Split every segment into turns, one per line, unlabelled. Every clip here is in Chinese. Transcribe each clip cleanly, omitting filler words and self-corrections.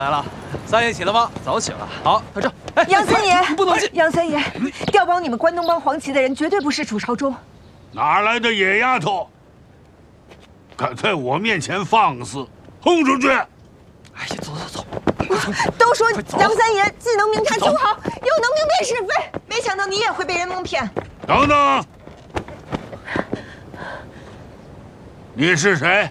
来了，三爷起了吗？早起了。好，到这。哎，
杨三爷，
不能进。
杨三爷，调包你们关东帮黄旗的人绝对不是楚朝忠。
哪来的野丫头？敢在我面前放肆，轰出去！哎
呀，走走走。
都说杨三爷既能明察秋毫，又能明辨是非，没想到你也会被人蒙骗。
等等，你是谁？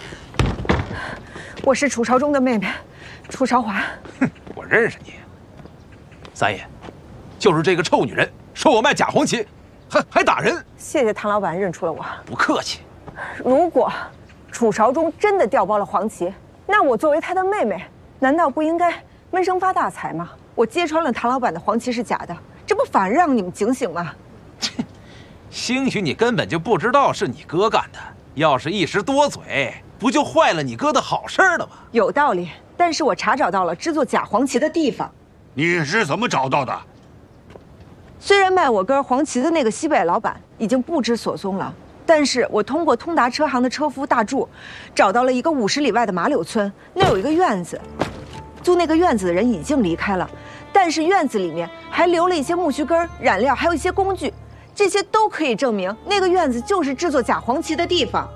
我是楚朝忠的妹妹，楚朝华。
哼，我认识你。三爷，就是这个臭女人，说我卖假黄旗，还打人。
谢谢唐老板认出了我。
不客气。
如果楚朝忠真的调包了黄旗，那我作为他的妹妹，难道不应该闷声发大财吗？我揭穿了唐老板的黄旗是假的，这不反而让你们警醒吗？
兴许你根本就不知道是你哥干的，要是一时多嘴，不就坏了你哥的好事了吗？
有道理，但是我查找到了制作假黄旗的地方。
你是怎么找到的？
虽然卖我哥黄旗的那个西北老板已经不知所踪了，但是我通过通达车行的车夫大柱，找到了一个50里外的马柳村，那有一个院子，租那个院子的人已经离开了，但是院子里面还留了一些木须根、染料，还有一些工具，这些都可以证明那个院子就是制作假黄旗的地方。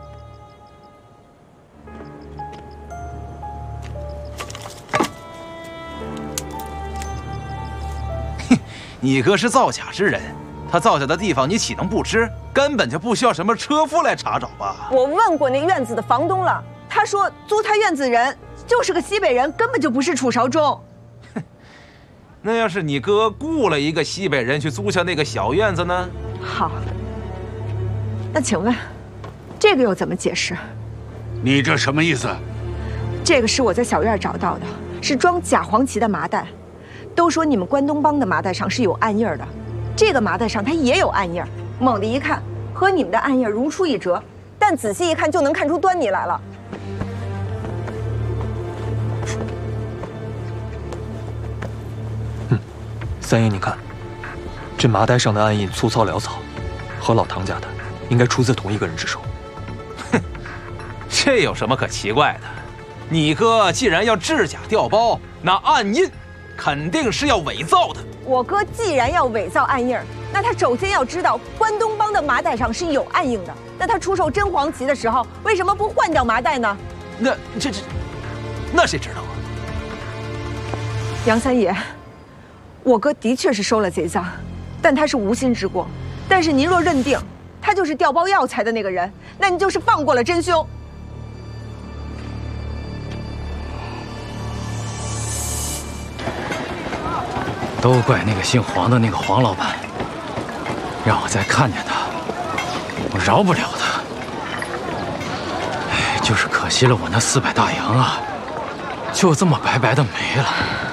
你哥是造假之人，他造假的地方你岂能不知？根本就不需要什么车夫来查找吧？
我问过那院子的房东了，他说租他院子的人就是个西北人，根本就不是楚朝忠。
那要是你哥雇了一个西北人去租下那个小院子呢？
好，那请问，这个又怎么解释？
你这什么意思？
这个是我在小院找到的，是装假黄旗的麻袋。都说你们关东帮的麻袋上是有暗印的，这个麻袋上它也有暗印，猛地一看和你们的暗印如出一辙，但仔细一看就能看出端倪来了。
三爷，你看，这麻袋上的暗印粗糙潦草，和老唐家的应该出自同一个人之手。
哼，这有什么可奇怪的？你哥既然要制假调包，那暗印肯定是要伪造的。
我哥既然要伪造暗印，那他首先要知道关东帮的麻袋上是有暗印的。那他出售真黄旗的时候，为什么不换掉麻袋呢？
那谁知道啊？
杨三爷，我哥的确是收了贼赃，但他是无心之过。但是您若认定他就是调包药材的那个人，那您就是放过了真凶。
都怪那个姓黄的那个黄老板，让我再看见他，我饶不了他。哎，就是可惜了我那400大洋啊，就这么白白的没了。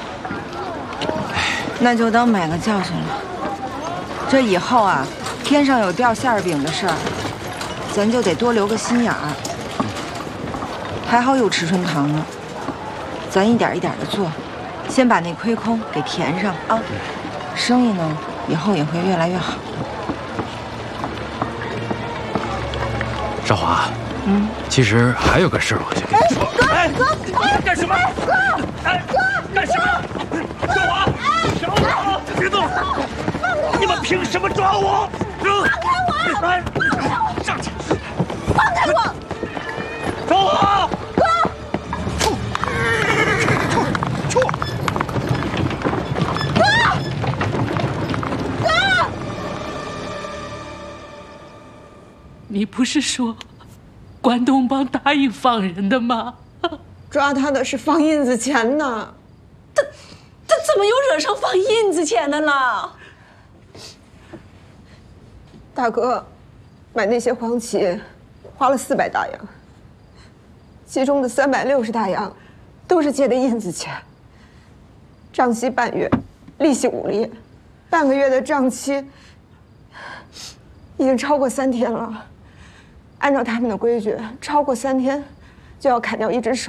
那就当买个教训了。这以后啊，天上有掉馅饼的事儿，咱就得多留个心眼儿。还好有迟春堂呢，咱一点一点的做。先把那亏空给填上啊，生意呢以后也会越来越好。
少华，其实还有个事儿，我就跟你说。
哥，干什么？哥，干什么？少华，少华，别动！你们凭什么抓我？放开我！上去！
放开我！
少华！
你不是说关东帮答应放人的吗？
抓他的是放印子钱呢。
他怎么又惹上放印子钱的了？
大哥，买那些黄旗花了400大洋，其中的360大洋都是借的印子钱。账期半月，利息5厘，半个月的账期已经超过3天了。按照他们的规矩，超过3天就要砍掉一只手。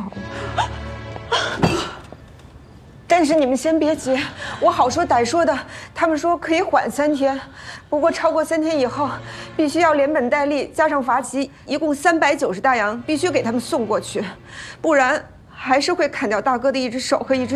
但是你们先别急，我好说歹说的，他们说可以缓3天，不过超过3天以后，必须要连本带利加上罚期，一共390大洋，必须给他们送过去，不然还是会砍掉大哥的一只手和一只